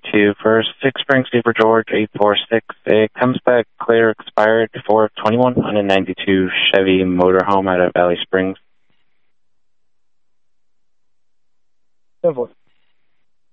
1042 for Six Springs Beaver George 846. It comes back clear expired 4/21 on a 92 Chevy motorhome out of Valley Springs. 10-4.